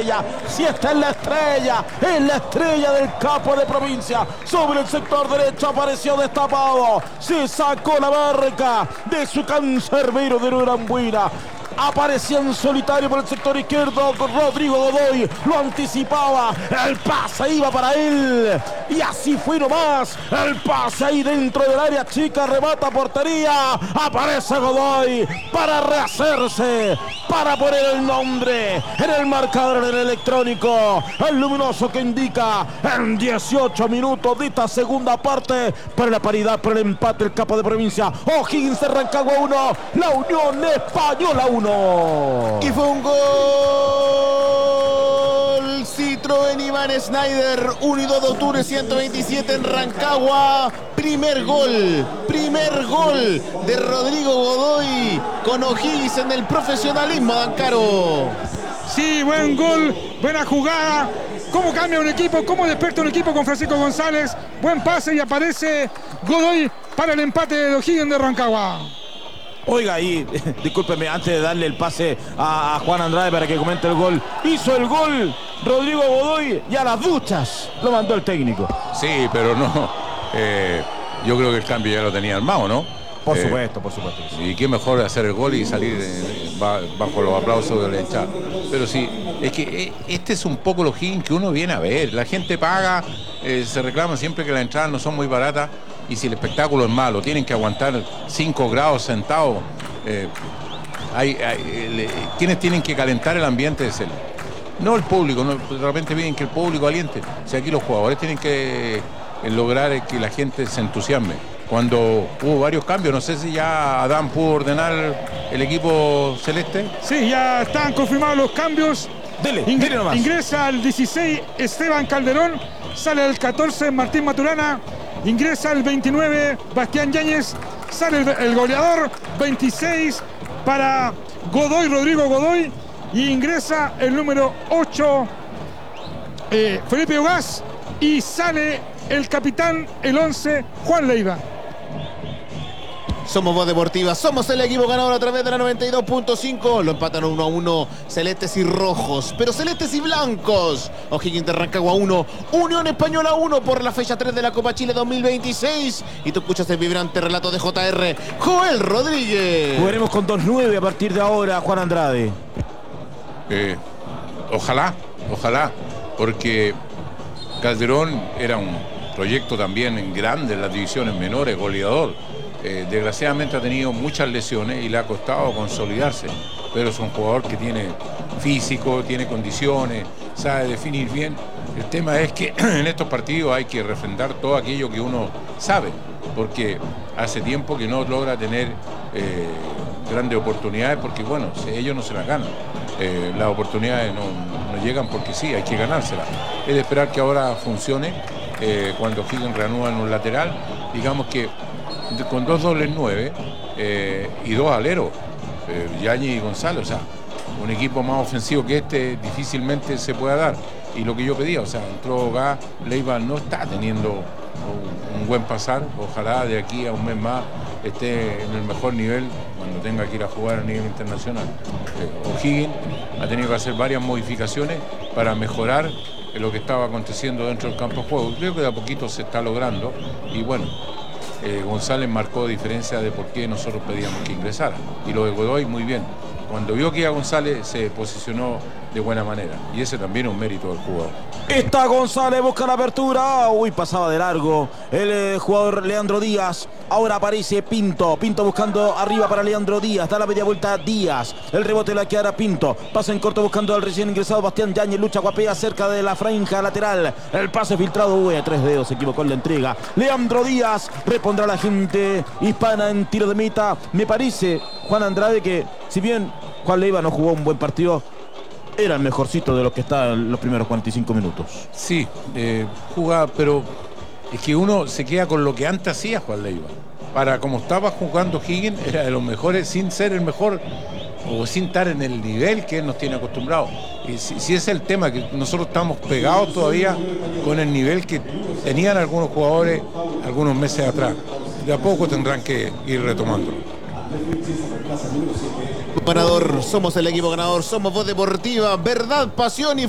estrella. Si esta es la estrella del capo de provincia. Sobre el sector derecho apareció destapado. Se sacó la marca de su cancerbero de Norambuena. Aparecía en solitario por el sector izquierdo con Rodrigo Godoy, lo anticipaba, el pase iba para él y así fue nomás, el pase ahí dentro del área chica, remata portería, aparece Godoy para rehacerse, para poner el nombre en el marcador, en el electrónico, el luminoso que indica en 18 minutos de esta segunda parte, para la paridad, para el empate, el capo de provincia. O'Higgins de Rancagua 1, la Unión Española 1. Y fue un gol Citroën Iván Snyder, 1 de octubre 127 en Rancagua. Primer gol de Rodrigo Godoy con O'Higgins en el profesionalismo, Dancaro. Sí, buen gol, buena jugada. ¿Cómo cambia un equipo? ¿Cómo despierta un equipo con Francisco González? Buen pase y aparece Godoy para el empate de O'Higgins de Rancagua. Oiga, y discúlpeme, antes de darle el pase a Juan Andrade para que comente el gol, hizo el gol Rodrigo Godoy y a las duchas lo mandó el técnico. Sí, pero no, yo creo que el cambio ya lo tenía armado, ¿no? Por supuesto. Y qué mejor hacer el gol y salir bajo los aplausos de la hinchada. Pero sí, es que este es un poco los O'Higgins que uno viene a ver. La gente paga, se reclama siempre que las entradas no son muy baratas. Y si el espectáculo es malo, tienen que aguantar 5 grados sentados. Quienes tienen que calentar el ambiente es no el público. No, de repente piden que el público aliente. Si aquí los jugadores tienen que lograr que la gente se entusiasme. Cuando hubo varios cambios, no sé si ya Adán pudo ordenar el equipo celeste. Sí, ya están confirmados los cambios. Dele nomás. Ingresa al 16 Esteban Calderón, sale el 14 Martín Maturana, ingresa el 29 Bastián Yáñez, sale el goleador 26 para Godoy, Rodrigo Godoy, y ingresa el número 8 Felipe Ugaz, y sale el capitán, el 11 Juan Leiva. Somos Voz Deportiva, somos el equipo ganador a través de la 92.5. Lo empatan 1-1 celestes y rojos, pero celestes y blancos. O'Higgins de Rancagua 1, Unión Española 1 por la fecha 3 de la Copa Chile 2026. Y tú escuchas el vibrante relato de JR Joel Rodríguez. Jugaremos con 2-9 a partir de ahora, Juan Andrade. Ojalá, porque Calderón era un proyecto también en grande en las divisiones menores, goleador. Desgraciadamente ha tenido muchas lesiones y le ha costado consolidarse, pero es un jugador que tiene físico, tiene condiciones, sabe definir bien. El tema es que en estos partidos hay que refrendar todo aquello que uno sabe, porque hace tiempo que no logra tener grandes oportunidades, porque bueno, ellos no se las ganan. Las oportunidades no llegan porque sí, hay que ganárselas. Es de esperar que ahora funcione. Cuando O'Higgins reanuda en un lateral, digamos que con 2 dobles 9 y 2 aleros, Yáñez y González, o sea, un equipo más ofensivo que este difícilmente se pueda dar. Y lo que yo pedía, o sea, entró Gas, Leiva no está teniendo un buen pasar, ojalá de aquí a un mes más esté en el mejor nivel cuando tenga que ir a jugar a nivel internacional. O'Higgins ha tenido que hacer varias modificaciones para mejorar lo que estaba aconteciendo dentro del campo de juego. Creo que de a poquito se está logrando y bueno, González marcó diferencia de por qué nosotros pedíamos que ingresara. Y lo de Godoy muy bien. Cuando vio que iba González se posicionó de buena manera. Y ese también es un mérito del jugador. Está González, busca la apertura. Uy, pasaba de largo el jugador Leandro Díaz. Ahora aparece Pinto. Pinto buscando arriba para Leandro Díaz. Da la media vuelta a Díaz. El rebote la queda Pinto. Pasa en corto buscando al recién ingresado Bastián Yáñez. Lucha, guapea cerca de la franja lateral. El pase filtrado. Uy, a 3 dedos. Se equivocó en la entrega. Leandro Díaz. Repondrá la gente hispana en tiro de meta. Me parece, Juan Andrade, que si bien Juan Leiva no jugó un buen partido, era el mejorcito de los que está en los primeros 45 minutos. Sí, jugaba, pero es que uno se queda con lo que antes hacía Juan Leiva. Para como estaba jugando O'Higgins, era de los mejores sin ser el mejor o sin estar en el nivel que él nos tiene acostumbrados. Y si ese es el tema, que nosotros estamos pegados todavía con el nivel que tenían algunos jugadores algunos meses atrás. De a poco tendrán que ir retomándolo. Ganador, somos el equipo ganador, somos Voz Deportiva, verdad, pasión y